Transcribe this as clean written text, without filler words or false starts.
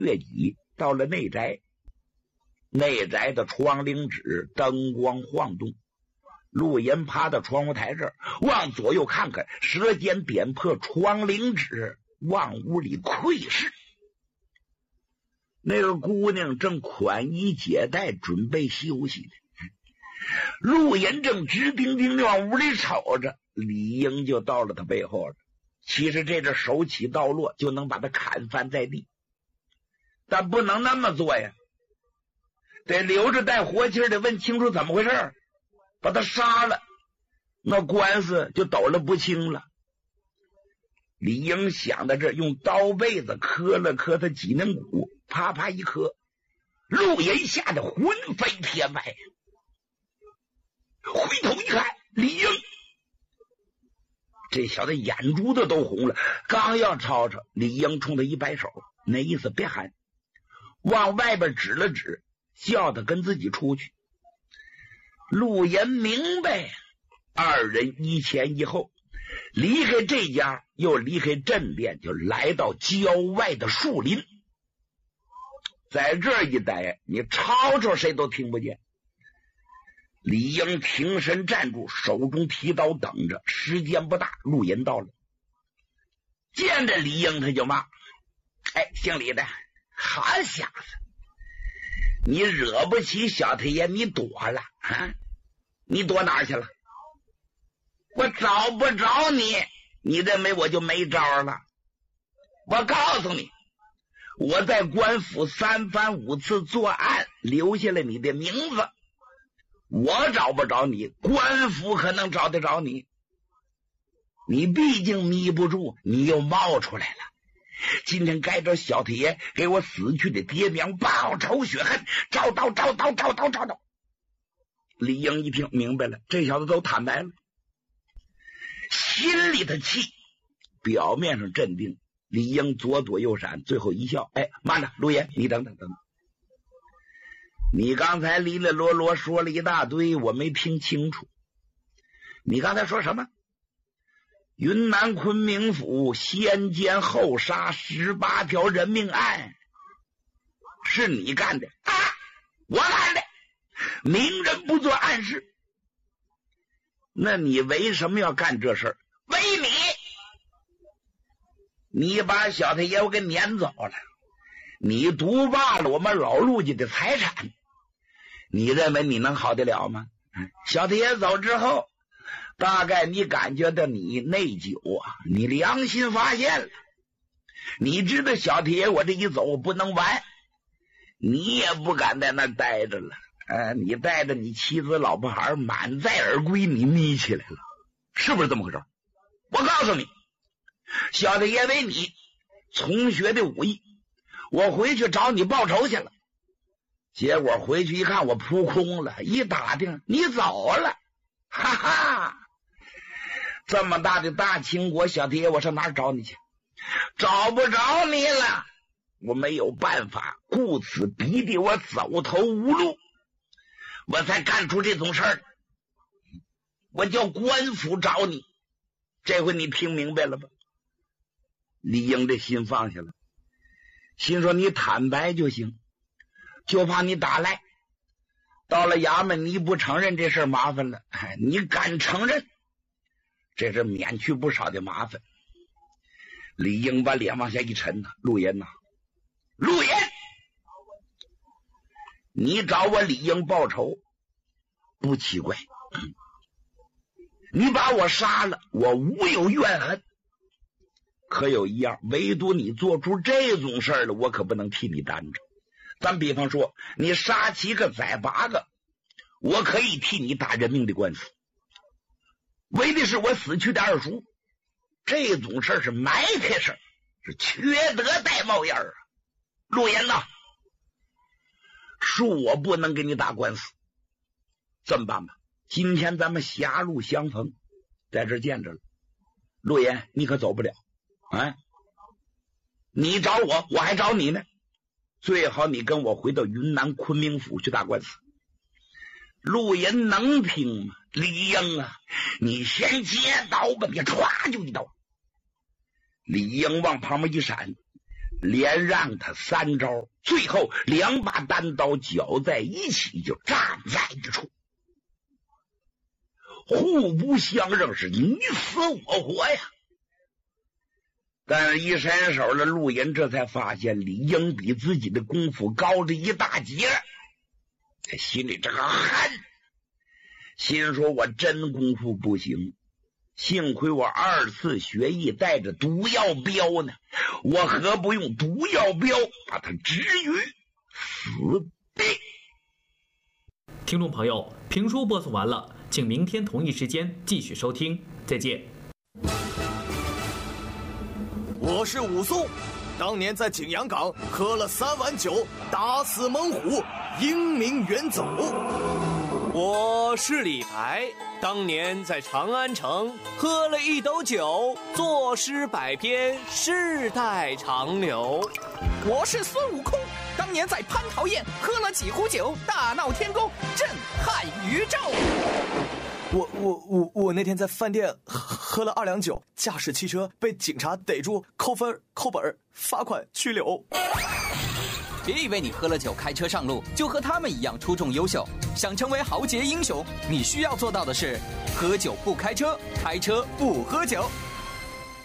越脊，到了内宅。内宅的窗棂纸灯光晃动，陆岩趴到窗户台这儿，往左右看看，舌尖点破窗棂纸，往屋里窥视。那个姑娘正宽衣解带，准备休息呢。陆岩正直盯盯地往屋里瞅着，李英就到了他背后了。其实这手起刀落就能把他砍翻在地，但不能那么做呀，得留着带活气的问清楚怎么回事，把他杀了，那官司就抖了不清了。李英想到这，用刀背子磕了磕他脊梁骨，啪啪一磕，陆岩吓得魂飞天外。回头一看，李英这小子眼珠子都红了，刚要吵吵，李英冲他一摆手，那意思别喊，往外边指了指，叫他跟自己出去。陆岩明白，二人一前一后，离开这家又离开镇店，就来到郊外的树林。在这一待，你吵吵谁都听不见。李英挺身站住，手中提刀等着，时间不大，陆岩到了，见着李英他就骂：哎，姓李的，好小子，你惹不起小太爷，你躲了啊？你躲哪儿去了？我找不着你，你认为我就没招了？我告诉你，我在官府3番5次作案，留下了你的名字，我找不着你，官府可能找得着你。你毕竟眯不住，你又冒出来了。今天该找小太爷给我死去的爹娘报仇雪恨，找到。李英一听明白了，这小子都坦白了，心里的气表面上镇定。李英左躲右闪，最后一笑：哎，慢着，陆岩，你等等。你刚才哩哩啰啰说了一大堆，我没听清楚。你刚才说什么？云南昆明府先奸后杀18条人命案是你干的啊？我干的，明人不做暗事。那你为什么要干这事儿？为你把小太爷我给撵走了，你独霸了我们老陆家的财产，你认为你能好得了吗？小太爷走之后，大概你感觉到你内疚啊，你良心发现了，你知道小太爷我这一走不能完，你也不敢在那待着了。你带着你妻子老婆孩满载而归，你眯起来了，是不是这么回事？我告诉你，小太爷为你从学的武艺，我回去找你报仇去了，结果回去一看我扑空了，一打听你走了，哈哈，这么大的大清国，小太爷我上哪儿找你去？找不着你了，我没有办法，故此逼得我走投无路，我才干出这种事儿。我叫官府找你，这回你听明白了吧？李英这心放下了，心说你坦白就行，就怕你打赖，到了衙门你不承认这事儿麻烦了，你敢承认，这是免去不少的麻烦。李英把脸往下一沉，陆岩呐，陆岩，你找我李英报仇不奇怪，你把我杀了，我无有怨恨，可有一样，唯独你做出这种事儿了，我可不能替你担着。咱比方说你杀7个宰8个，我可以替你打人命的官司，为的是我死去的二叔，这种事儿是埋汰事儿，是缺德带冒烟啊。陆岩呐，恕我不能给你打官司，这么办吧，今天咱们狭路相逢，在这见着了。陆岩，你可走不了啊！你找我，我还找你呢。最好你跟我回到云南昆明府去打官司。陆岩能听吗？李英啊，你先接刀吧，你歘就一刀。李英往旁边一闪， 连让他3招，最后2把单刀搅在一起，就站在一处，互不相让，是你死我活呀。但是一伸手了，陆隐这才发现李应比自己的功夫高着一大截，他心里这个恨，心说我真功夫不行，幸亏我2次学艺带着毒药镖呢，我何不用毒药镖把他置于死地。 听众朋友，评书播送完了，请明天同一时间继续收听，再见。 我是武松，当年在景阳冈喝了3碗酒，打死猛虎，英名远走。 我是李白，当年在长安城喝了1斗酒，作诗100篇，世代长流。 我是孙悟空，当年在蟠桃宴喝了几壶酒，大闹天宫，震撼宇宙。 我那天在饭店喝了2两酒，驾驶汽车被警察逮住，扣分、扣本、罚款、拘留。 别以为你喝了酒开车上路就和他们一样出众优秀，想成为豪杰英雄，你需要做到的是：喝酒不开车，开车不喝酒。